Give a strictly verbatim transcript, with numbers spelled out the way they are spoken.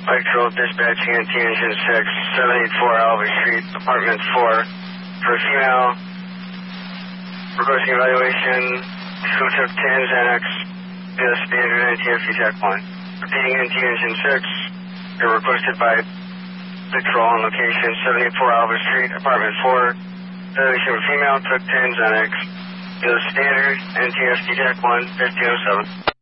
Patrol dispatching N T Engine six, seven eighty-four Oliver Street, apartment four, for a female requesting evaluation who took ten Xanax via standard N T F E Tech one. Repeating N T Engine six, you're requested by Patrol on location seven eighty-four Oliver Street, apartment four. Evaluation of female took ten Xanax via standard N T F E Tech one, fifteen oh seven.